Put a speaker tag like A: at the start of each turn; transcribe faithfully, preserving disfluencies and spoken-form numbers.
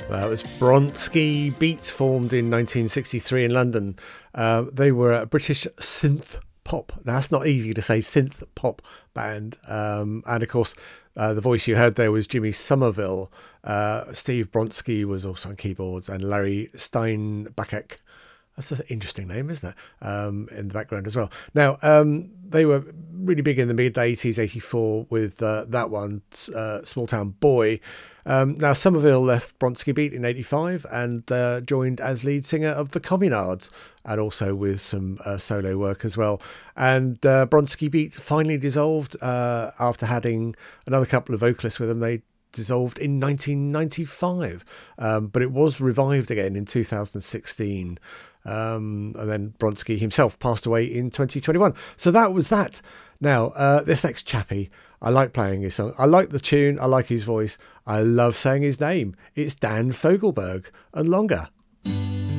A: That was Bronski Beats, formed in nineteen sixty-three in London. Uh, they were a British synth pop. Now, that's not easy to say, synth pop band. Um, and of course, uh, the voice you heard there was Jimmy Somerville. Uh, Steve Bronski was also on keyboards, and Larry Steinbachek. That's an interesting name, isn't it? Um, in the background as well. Now, um, they were really big in the mid eighties, eighty-four, with uh, that one, uh, Small Town Boy. Um, now, Somerville left Bronski Beat in eighty-five and uh, joined as lead singer of the Communards, and also with some uh, solo work as well. And uh, Bronski Beat finally dissolved uh, after having another couple of vocalists with them. They dissolved in nineteen ninety-five, um, but it was revived again in two thousand sixteen. Um, and then Bronski himself passed away in twenty twenty-one. So that was that. Now, uh, this next chappie, I like playing his song. I like the tune. I like his voice. I love saying his name. It's Dan Fogelberg and Longer.